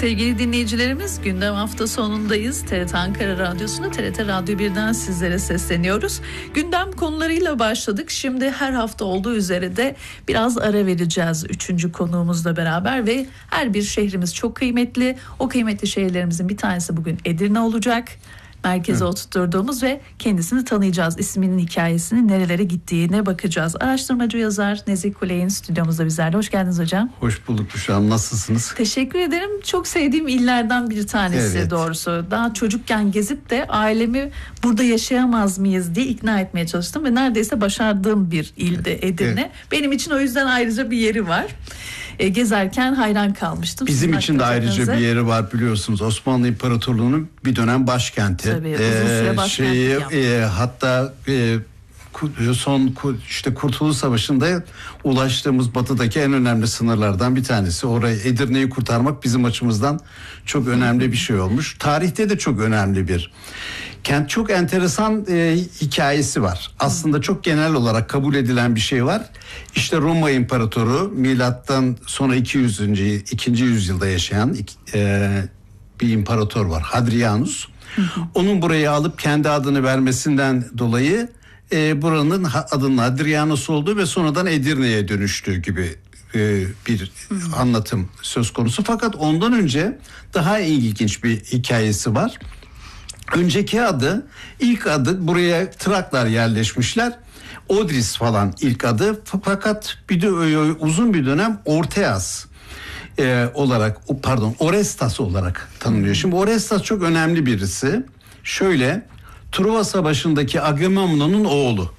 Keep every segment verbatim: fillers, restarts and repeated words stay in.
Sevgili dinleyicilerimiz, gündem hafta sonundayız. T R T Ankara Radyosu'nda T R T Radyo birden sizlere sesleniyoruz. Gündem konularıyla başladık. Şimdi her hafta olduğu üzere de biraz ara vereceğiz üçüncü konuğumuzla beraber ve her bir şehrimiz çok kıymetli. O kıymetli şehirlerimizin bir tanesi bugün Edirne olacak. Merkeze evet. oturtturduğumuz ve kendisini tanıyacağız. İsminin hikayesini, nerelere gittiğine bakacağız. Araştırmacı yazar Nezih Kuley'in stüdyomuzda bizlerle. Hoş geldiniz hocam. Hoş bulduk Büşra Hanım. Nasılsınız? Teşekkür ederim. Çok sevdiğim illerden bir tanesi evet. doğrusu. Daha çocukken gezip de ailemi burada yaşayamaz mıyız diye ikna etmeye çalıştım. Ve neredeyse başardığım bir ilde Edirne. Evet. Benim için o yüzden ayrıca bir yeri var. E, gezerken hayran kalmıştım. Bizim Sizin için de ayrıca bir yeri var biliyorsunuz. Osmanlı İmparatorluğu'nun bir dönem başkenti. Tabii, uzun süre başkenti şeyi, e, hatta e, son işte Kurtuluş Savaşı'nda ulaştığımız batıdaki en önemli sınırlardan bir tanesi. Orayı, Edirne'yi kurtarmak bizim açımızdan çok önemli bir şey olmuş. Tarihte de çok önemli bir kent. Çok enteresan e, hikayesi var. Aslında çok genel olarak kabul edilen bir şey var. İşte Roma İmparatoru milattan sonra iki yüzüncü ikinci yüzyılda yaşayan e, bir imparator var. Hadrianus. Hı hı. Onun burayı alıp kendi adını vermesinden dolayı e, buranın adının Hadrianus olduğu ve sonradan Edirne'ye dönüştüğü gibi e, bir hı hı. anlatım söz konusu. Fakat ondan önce daha ilginç bir hikayesi var. Önceki adı, ilk adı buraya Traklar yerleşmişler. Odris falan ilk adı. Fakat bir de uzun bir dönem Orteas e, olarak, pardon Orestas olarak tanınıyor. Şimdi Orestas çok önemli birisi. Şöyle, Truva Savaşı'ndaki Agamemnon'un oğlu.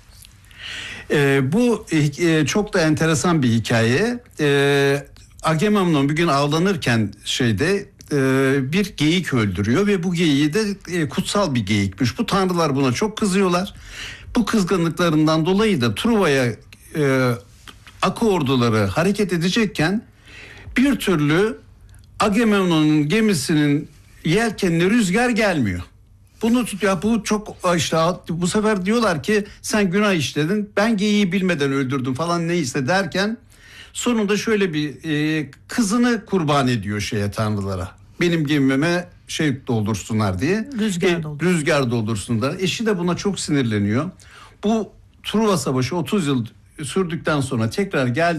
E, bu e, çok da enteresan bir hikaye. E, Agamemnon bir gün avlanırken şeyde bir geyik öldürüyor ve bu geyiği de kutsal bir geyikmiş. Bu tanrılar buna çok kızıyorlar. Bu kızgınlıklarından dolayı da Truva'ya e, Aku orduları hareket edecekken bir türlü Agamemnon'un gemisinin yelkenine rüzgar gelmiyor. Bunu ya bu çok işte bu sefer diyorlar ki sen günah işledin, ben geyiği bilmeden öldürdüm falan neyse derken sonunda şöyle bir e, kızını kurban ediyor şeye tanrılara. Benim gemime şey doldursunlar diye. Rüzgar e, doldursun. Rüzgar doldursunlar. Eşi de buna çok sinirleniyor. Bu Truva Savaşı otuz yıl sürdükten sonra tekrar geldi.